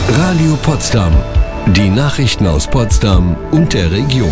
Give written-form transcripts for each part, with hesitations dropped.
Radio Potsdam. Die Nachrichten aus Potsdam und der Region.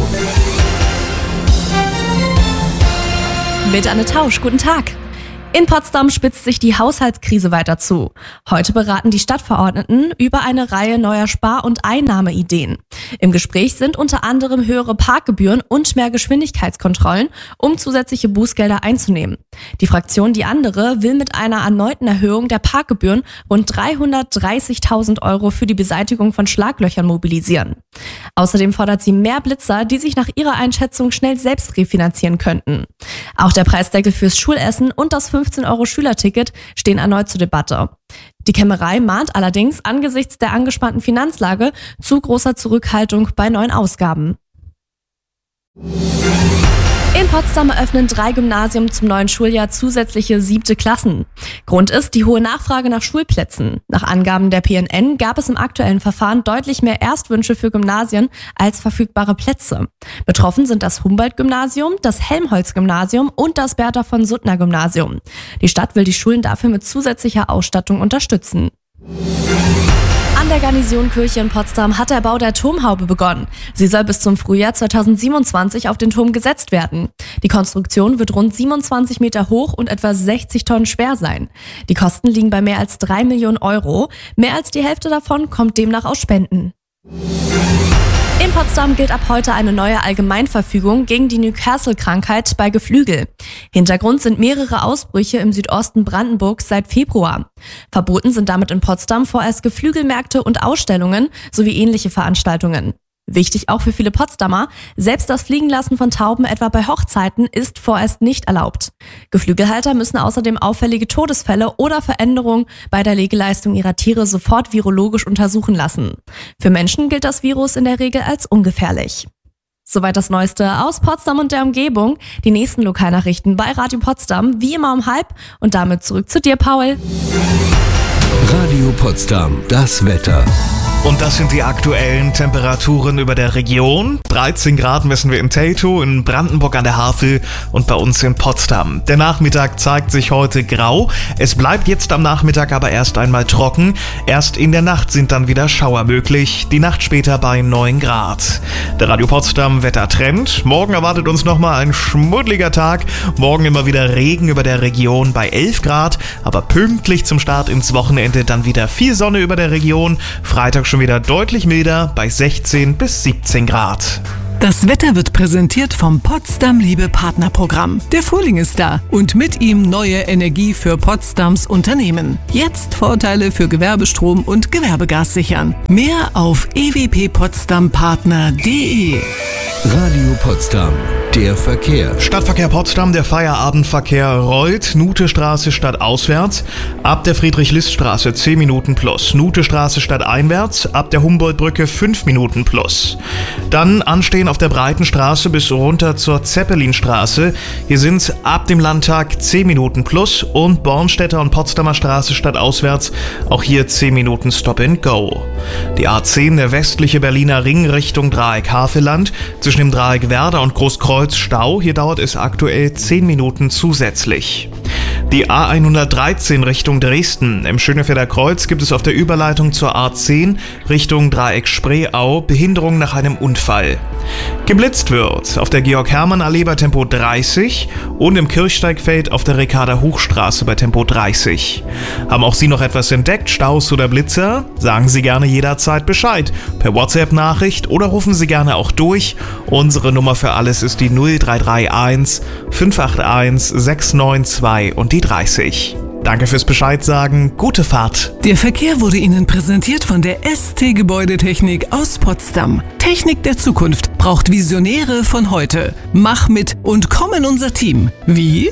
Mit Anne Tausch, guten Tag. In Potsdam spitzt sich die Haushaltskrise weiter zu. Heute beraten die Stadtverordneten über eine Reihe neuer Spar- und Einnahmeideen. Im Gespräch sind unter anderem höhere Parkgebühren und mehr Geschwindigkeitskontrollen, um zusätzliche Bußgelder einzunehmen. Die Fraktion Die Andere will mit einer erneuten Erhöhung der Parkgebühren rund 330.000 € für die Beseitigung von Schlaglöchern mobilisieren. Außerdem fordert sie mehr Blitzer, die sich nach ihrer Einschätzung schnell selbst refinanzieren könnten. Auch der Preisdeckel fürs Schulessen und das 15 € Schülerticket stehen erneut zur Debatte. Die Kämmerei mahnt allerdings angesichts der angespannten Finanzlage zu großer Zurückhaltung bei neuen Ausgaben. In Potsdam eröffnen 3 Gymnasien zum neuen Schuljahr zusätzliche 7. Klassen. Grund ist die hohe Nachfrage nach Schulplätzen. Nach Angaben der PNN gab es im aktuellen Verfahren deutlich mehr Erstwünsche für Gymnasien als verfügbare Plätze. Betroffen sind das Humboldt-Gymnasium, das Helmholtz-Gymnasium und das Bertha-von-Suttner-Gymnasium. Die Stadt will die Schulen dafür mit zusätzlicher Ausstattung unterstützen. An der Garnisonkirche in Potsdam hat der Bau der Turmhaube begonnen. Sie soll bis zum Frühjahr 2027 auf den Turm gesetzt werden. Die Konstruktion wird rund 27 Meter hoch und etwa 60 Tonnen schwer sein. Die Kosten liegen bei mehr als 3 Millionen €. Mehr als die Hälfte davon kommt demnach aus Spenden. In Potsdam gilt ab heute eine neue Allgemeinverfügung gegen die Newcastle-Krankheit bei Geflügel. Hintergrund sind mehrere Ausbrüche im Südosten Brandenburgs seit Februar. Verboten sind damit in Potsdam vorerst Geflügelmärkte und Ausstellungen sowie ähnliche Veranstaltungen. Wichtig auch für viele Potsdamer, selbst das Fliegenlassen von Tauben etwa bei Hochzeiten ist vorerst nicht erlaubt. Geflügelhalter müssen außerdem auffällige Todesfälle oder Veränderungen bei der Legeleistung ihrer Tiere sofort virologisch untersuchen lassen. Für Menschen gilt das Virus in der Regel als ungefährlich. Soweit das Neueste aus Potsdam und der Umgebung. Die nächsten Lokalnachrichten bei Radio Potsdam, wie immer um 12:30. Und damit zurück zu dir, Paul. Radio Potsdam, das Wetter. Und das sind die aktuellen Temperaturen über der Region. 13 Grad messen wir in Teltow, in Brandenburg an der Havel und bei uns in Potsdam. Der Nachmittag zeigt sich heute grau. Es bleibt jetzt am Nachmittag aber erst einmal trocken. Erst in der Nacht sind dann wieder Schauer möglich. Die Nacht später bei 9 Grad. Der Radio Potsdam Wettertrend. Morgen erwartet uns nochmal ein schmuddeliger Tag. Morgen immer wieder Regen über der Region bei 11 Grad. Aber pünktlich zum Start ins Wochenende dann wieder viel Sonne über der Region. Freitag schon wieder deutlich milder bei 16 bis 17 Grad. Das Wetter wird präsentiert vom Potsdam Liebe Partnerprogramm. Der Frühling ist da und mit ihm neue Energie für Potsdams Unternehmen. Jetzt Vorteile für Gewerbestrom und Gewerbegas sichern. Mehr auf ewppotsdampartner.de. Radio Potsdam, der Verkehr. Stadtverkehr Potsdam, der Feierabendverkehr rollt. Nuthestraße stadtauswärts. Ab der Friedrich-List-Straße 10 Minuten plus. Nuthestraße stadteinwärts. Ab der Humboldt-Brücke 5 Minuten plus. Dann anstehen auf der Breitenstraße bis runter zur Zeppelinstraße. Hier sind ab dem Landtag 10 Minuten plus und Bornstädter und Potsdamer Straße stadtauswärts. Auch hier 10 Minuten Stop and Go. Die A10, der westliche Berliner Ring Richtung Dreieck Havelland. Zwischen dem Dreieck Werder und Großkreuz Stau. Hier dauert es aktuell 10 Minuten zusätzlich. Die A113 Richtung Dresden. Im Schönefelder Kreuz gibt es auf der Überleitung zur A10 Richtung Dreieck Spreeau Behinderung nach einem Unfall. Geblitzt wird auf der Georg-Hermann-Allee bei Tempo 30 und im Kirchsteigfeld auf der Ricarda-Hochstraße bei Tempo 30. Haben auch Sie noch etwas entdeckt, Staus oder Blitzer? Sagen Sie gerne jederzeit Bescheid. Per WhatsApp-Nachricht oder rufen Sie gerne auch durch. Unsere Nummer für alles ist die 0331 581 692 und die 30. Danke fürs Bescheid sagen. Gute Fahrt. Der Verkehr wurde Ihnen präsentiert von der ST Gebäudetechnik aus Potsdam. Technik der Zukunft braucht Visionäre von heute. Mach mit und komm in unser Team. Wie?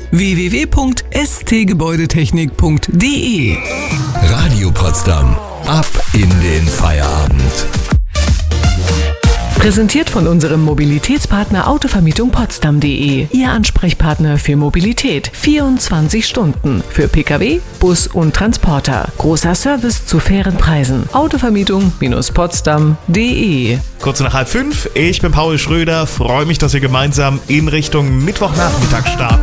www.stgebäudetechnik.de. Radio Potsdam, ab in den Feierabend. Präsentiert von unserem Mobilitätspartner Autovermietung-Potsdam.de. Ihr Ansprechpartner für Mobilität. 24 Stunden. Für Pkw, Bus und Transporter. Großer Service zu fairen Preisen. Autovermietung-Potsdam.de. Kurz nach 4:30. Ich bin Paul Schröder. Freue mich, dass wir gemeinsam in Richtung Mittwochnachmittag starten.